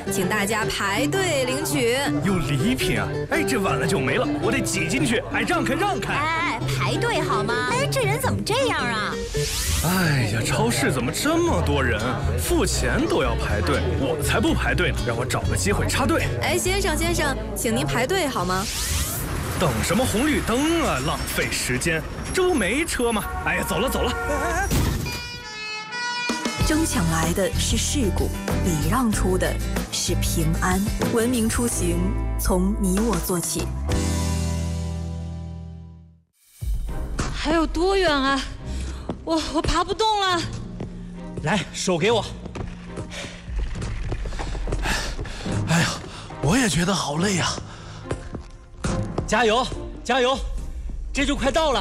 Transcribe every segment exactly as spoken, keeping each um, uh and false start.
请大家排队领取。 有礼品啊！哎，这晚了就没了，我得挤进去。哎，让开让开！ 哎，排队好吗？哎，这人怎么这样啊？ 哎呀，超市怎么这么多人？付钱都要排队，我才不排队呢！让我找个机会插队。 哎，先生先生，请您排队好吗？ 等什么红绿灯啊，浪费时间！这不没车吗？哎呀，走了走了。 争抢来的是事故，礼让出的是平安。文明出行，从你我做起。 还有多远啊？我我爬不动了。 来，手给我。 哎呀，我也觉得好累呀。 加油，加油，这就快到了。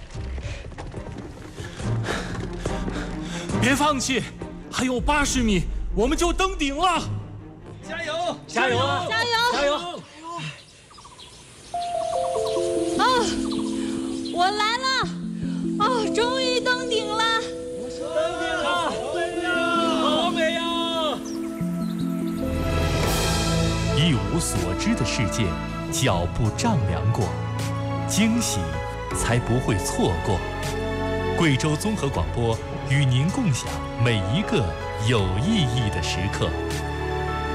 别放弃，还有八十米，我们就登顶了。 加油，加油， 加油， 加油！ 啊，我来了！哦，终于登顶了！ 登顶了，好美呀！ 一无所知的世界，脚步丈量过，惊喜才不会错过。贵州综合广播与您共享每一个有意义的时刻。